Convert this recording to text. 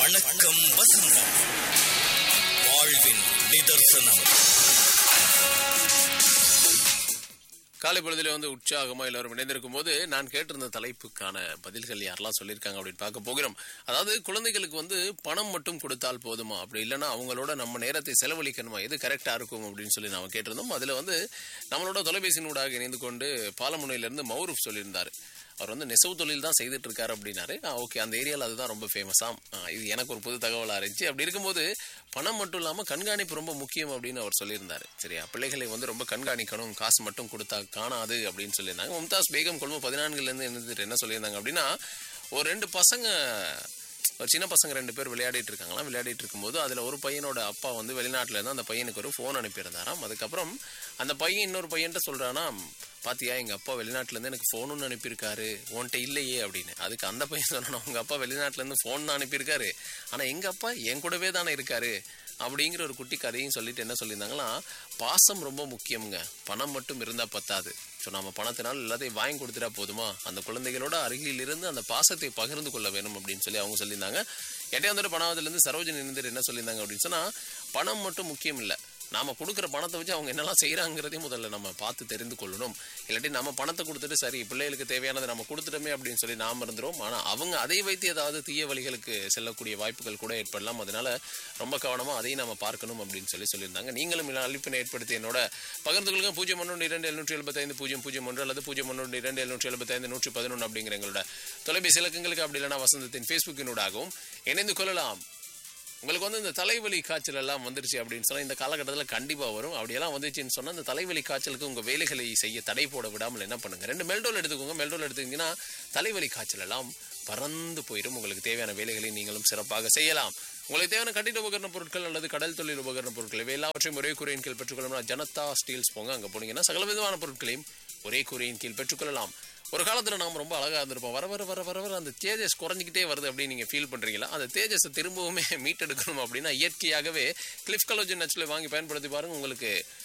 வணக்கம் வசந்தம், வாழ்வின் நிதர்சனம். காலை பொழுதிலே உற்சாகமா எல்லாரும் இணைந்திருக்கும் போது நான் கேட்டிருந்த தலைப்புக்கான பதில்கள் யாரெல்லாம் சொல்லியிருக்காங்க அப்படின்னு பார்க்க போகிறோம். அதாவது குழந்தைகளுக்கு பணம் மட்டும் கொடுத்தால் போதுமா, அப்படி இல்லைன்னா அவங்களோட நம்ம நேரத்தை செலவழிக்கணுமா, எது கரெக்டா இருக்கும் அப்படின்னு சொல்லி நாம கேட்டிருந்தோம். அதுல நம்மளோட தொலைபேசியினூடாக இணைந்து கொண்டு பாலமுனையிலிருந்து மௌரூப் சொல்லியிருந்தாரு. அவர் நெசவு தொழில் தான் செய்துட்டு இருக்காரு அப்படின்னாரு. ஓகே, அந்த ஏரியாவில் அதுதான் ரொம்ப ஃபேமஸாம். இது எனக்கு ஒரு புது தகவலாக இருந்துச்சு. அப்படி இருக்கும்போது பணம் மட்டும் இல்லாமல் கண்காணிப்பு ரொம்ப முக்கியம் அப்படின்னு அவர் சொல்லியிருந்தாரு. சரியா, பிள்ளைகளை ரொம்ப கண்காணிக்கணும், காசு மட்டும் கொடுத்தா காணாது அப்படின்னு சொல்லியிருந்தாங்க. மும்தாஸ் பேகம் கொள்ளும் 14லேருந்து இருந்துட்டு என்ன சொல்லியிருந்தாங்க அப்படின்னா, ஒரு 2 பசங்க, ஒரு சின்ன பசங்க 2 பேர் விளையாடிட்டு இருக்காங்களாம். விளையாடிட்டு இருக்கும்போது அதில் ஒரு பையனோட அப்பா வெளிநாட்டில் இருந்து அந்த பையனுக்கு ஒரு ஃபோன் அனுப்பியிருந்தாராம். அதுக்கப்புறம் அந்த பையன் இன்னொரு பையன்ட்ட சொல்கிறானா, பாத்தியா எங்கள் அப்பா வெளிநாட்டிலேருந்து எனக்கு ஃபோனுன்னு அனுப்பியிருக்காரு, உன்கிட்ட இல்லையே அப்படின்னு. அதுக்கு அந்த பையன் சொன்னா, உங்கள் அப்பா வெளிநாட்டிலேருந்து ஃபோன் தான் அனுப்பியிருக்காரு, ஆனால் எங்கள் அப்பா என் கூடவே தானே இருக்காரு அப்படிங்கிற ஒரு குட்டி கதையும் சொல்லிட்டு என்ன சொல்லியிருந்தாங்களா, பாசம் ரொம்ப முக்கியங்க, பணம் மட்டும் இருந்தால் பத்தாது. ஸோ நம்ம பணத்தினால் எல்லாத்தையும் வாங்கி கொடுத்துட்டா போதுமா, அந்த குழந்தைகளோட அருகில் இருந்து அந்த பாசத்தை பகிர்ந்து கொள்ள வேணும் அப்படின்னு சொல்லி அவங்க சொல்லியிருந்தாங்க. எட்டையாந்தோட பணாவதுலேருந்து சரோஜன் இருந்துட்டு என்ன சொல்லியிருந்தாங்க அப்படின்னு சொன்னால், பணம் மட்டும் முக்கியம் இல்லை, நாம கொடுக்குற பணத்தை வச்சு அவங்க என்னெல்லாம் செய்யறாங்கிறதையும் முதல்ல நம்ம பார்த்து தெரிந்து கொள்ளணும். இல்லாட்டி நம்ம பணத்தை கொடுத்துட்டு சரி பிள்ளைகளுக்கு தேவையானதை நம்ம கொடுத்துட்டோமே அப்படின்னு சொல்லி நாம இருந்துரும். ஆனா அவங்க அதை வைத்து ஏதாவது தீய வழிகளுக்கு செல்லக்கூடிய வாய்ப்புகள் கூட ஏற்படலாம். அதனால ரொம்ப கவனமா அதையும் நம்ம பார்க்கணும் அப்படின்னு சொல்லியிருந்தாங்க. நீங்களும் அழைப்பினை ஏற்படுத்தி என்னோட பகிர்ந்து கொள்ளுங்க. 012-775-001 அல்லது 012-775-111 அப்படிங்கிற எங்களோட தொலைபேசி இலக்கங்களுக்கு, அப்படி இல்லைன்னா வசந்தத்தின் ஃபேஸ்புக்கினூடாகவும் இணைந்து கொள்ளலாம். உங்களுக்கு இந்த தலைவலி காய்ச்சல் எல்லாம் வந்துருச்சு அப்படின்னு சொன்னா, இந்த காலகட்டத்தில் கண்டிப்பா வரும். அப்படியெல்லாம் வந்துச்சுன்னு சொன்னா, இந்த தலைவலி காய்ச்சலுக்கு உங்க வேலைகளை செய்ய தடை போட விடாமல் என்ன பண்ணுங்க, 2 மெல்டோல் எடுத்துக்கோங்க. மெல்டோல் எடுத்துக்கிங்கன்னா தலைவலி காய்ச்சல் எல்லாம் பறந்து போயிடும். உங்களுக்கு தேவையான வேலைகளை நீங்களும் சிறப்பாக செய்யலாம். உங்களுக்கு தேவையான கட்டிட உபகரண பொருட்கள் அல்லது கடல் தொழில் உபகரண பொருட்கள் இவை எல்லாவற்றையும் ஒரே கூரையின் கீழ் பெற்றுக்கொள்ளலாம். ஜனதா ஸ்டீல்ஸ் போங்க, அங்க போனீங்கன்னா சகல விதமான பொருட்களையும் ஒரே கூரையின் கீழ் பெற்றுக்கொள்ளலாம். ஒரு காலத்தில் நாம் ரொம்ப அழகாக இருந்திருப்போம். வர வர வர வர வர அந்த தேஜஸ் குறைஞ்சிக்கிட்டே வருது அப்படின்னு நீங்கள் ஃபீல் பண்ணுறீங்களா? அந்த தேஜஸை திரும்பவுமே மீட்டெடுக்கணும் அப்படின்னா இயற்கையாகவே கிளிஃப் கலோஜன் நச்சுல வாங்கி பயன்படுத்தி பாருங்கள். உங்களுக்கு